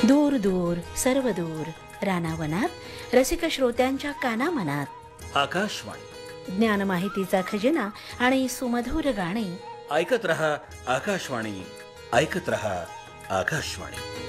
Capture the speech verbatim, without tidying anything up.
दूर दूर सर्व दूर रानावनात रसिक श्रोत्यांच्या कानामनात आकाशवाणी ज्ञान माहितीचा खजिना आणि सुमधुर गाणी ऐकत रहा आकाशवाणी, ऐकत रहा आकाशवाणी.